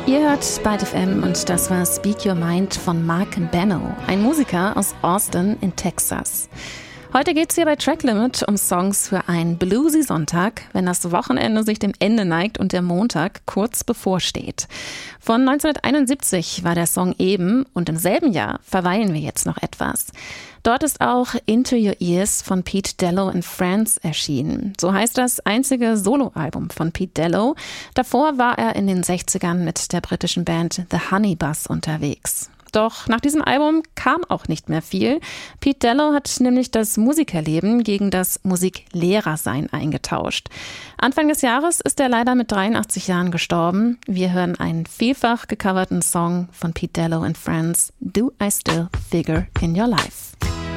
Ihr hört Byte FM und das war Speak Your Mind von Mark Benno, ein Musiker aus Austin in Texas. Heute geht's hier bei Track Limit um Songs für einen bluesy Sonntag, wenn das Wochenende sich dem Ende neigt und der Montag kurz bevorsteht. Von 1971 war der Song eben und im selben Jahr verweilen wir jetzt noch etwas. Dort ist auch Into Your Ears von Pete Dello and Friends erschienen. So heißt das einzige Soloalbum von Pete Dello. Davor war er in den 60ern mit der britischen Band The Honey Bus unterwegs. Doch nach diesem Album kam auch nicht mehr viel. Pete Dello hat nämlich das Musikerleben gegen das Musiklehrersein eingetauscht. Anfang des Jahres ist er leider mit 83 Jahren gestorben. Wir hören einen vielfach gecoverten Song von Pete Dello and Friends, Do I Still Figure in Your Life?